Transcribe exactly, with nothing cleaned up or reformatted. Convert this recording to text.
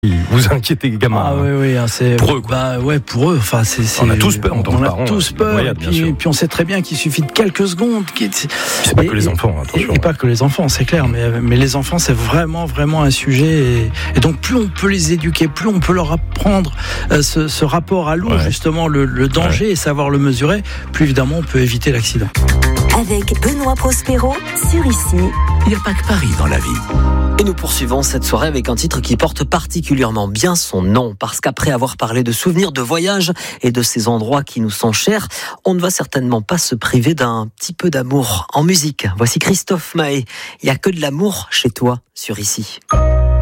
vous inquiétez, les gamins. Ah oui, oui, hein, c'est pour eux, quoi. Bah ouais, pour eux. Enfin, c'est, c'est on a tous peur en tant que on parents. a tous peur. Voyade, et puis, et puis on sait très bien qu'il suffit de quelques secondes. C'est pas et, que les enfants, attention. Et, et pas que les enfants, c'est clair. Mais, mais les enfants, c'est vraiment, vraiment un sujet. Et, et donc, plus on peut les éduquer, plus on peut leur apprendre euh, ce, ce rapport à l'eau, ouais. justement, le, le danger ouais. et savoir le mesurer, plus évidemment, on peut éviter l'accident. Avec Benoît Prospero sur Ici. Il n'y a pas que Paris dans la vie. Et nous poursuivons cette soirée avec un titre qui porte particulièrement bien son nom, parce qu'après avoir parlé de souvenirs de voyage et de ces endroits qui nous sont chers, on ne va certainement pas se priver d'un petit peu d'amour en musique. Voici Christophe Mahé. Il n'y a que de l'amour chez toi sur Ici.